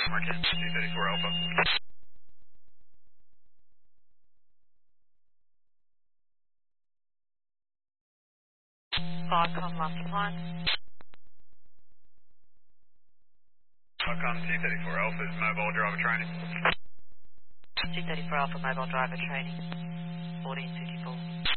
Marquette, 234 Alpha. Viacom last appliance. Viacom 234 Alpha is mobile driver training. 234 Alpha mobile driver training. 1454.